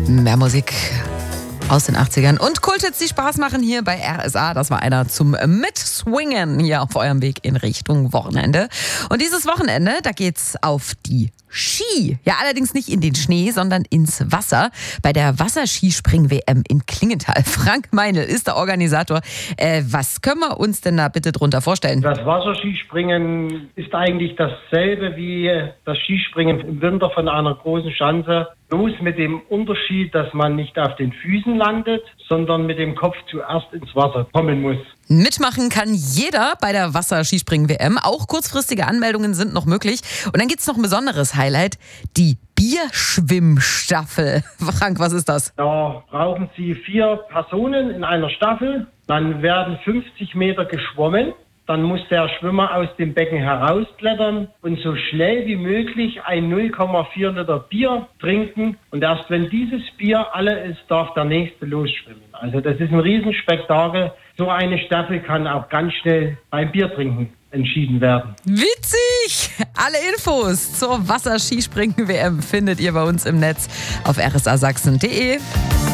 Mehr Musik aus den 80ern und Kulthits, die Spaß machen hier bei RSA. Das war einer zum Mitswingen hier auf eurem Weg in Richtung Wochenende. Und dieses Wochenende, da geht's auf die Ski. Ja, allerdings nicht in den Schnee, sondern ins Wasser. Bei der Wasserskispring-WM in Klingenthal. Frank Meinl ist der Organisator. Was können wir uns denn da bitte drunter vorstellen? Das Wasserskispringen ist eigentlich dasselbe wie das Skispringen im Winter von einer großen Schanze. Bloß mit dem Unterschied, dass man nicht auf den Füßen landet, sondern mit dem Kopf zuerst ins Wasser kommen muss. Mitmachen kann jeder bei der Wasserskispringen-WM. Auch kurzfristige Anmeldungen sind noch möglich. Und dann gibt's noch ein besonderes Highlight, die Bierschwimmstaffel. Frank, was ist das? Da brauchen Sie 4 Personen in einer Staffel. Dann werden 50 Meter geschwommen. Dann muss der Schwimmer aus dem Becken herausklettern und so schnell wie möglich ein 0,4 Liter Bier trinken. Und erst wenn dieses Bier alle ist, darf der Nächste losschwimmen. Also das ist ein Riesenspektakel. So eine Staffel kann auch ganz schnell beim Biertrinken entschieden werden. Witzig! Alle Infos zur Wasserskispringen-WM findet ihr bei uns im Netz auf rsasachsen.de.